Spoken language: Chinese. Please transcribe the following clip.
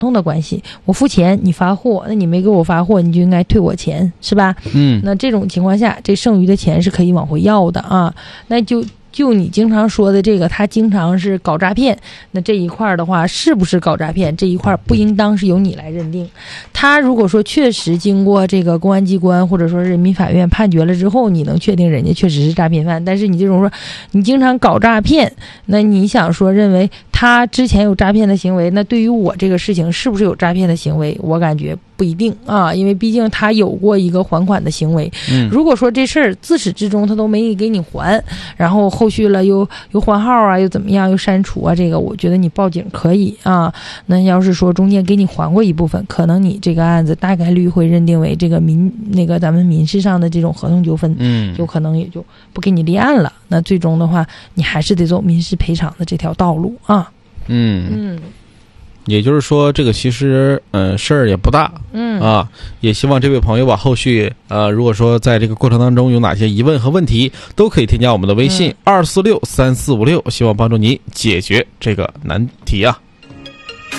通的关系，我付钱你发货，那你没给我发货，你就应该退我钱，是吧？那这种情况下，这剩余的钱是可以往回要的啊。那就你经常说的这个，他经常是搞诈骗，那这一块的话，是不是搞诈骗这一块不应当是由你来认定。他如果说确实经过这个公安机关或者说人民法院判决了之后，你能确定人家确实是诈骗犯，但是你这种说你经常搞诈骗，那你想说认为他之前有诈骗的行为，那对于我这个事情是不是有诈骗的行为，我感觉不一定啊，因为毕竟他有过一个还款的行为。如果说这事儿自始至终他都没给你还，然后后续了又换号啊，又怎么样，又删除啊，这个我觉得你报警可以啊。那要是说中间给你还过一部分，可能你这个案子大概率会认定为这个咱们民事上的这种合同纠纷，有可能也就不给你立案了。那最终的话，你还是得走民事赔偿的这条道路啊。 也就是说，这个其实事儿也不大，也希望这位朋友吧，后续如果说在这个过程当中有哪些疑问和问题，都可以添加我们的微信2463456，希望帮助你解决这个难题啊。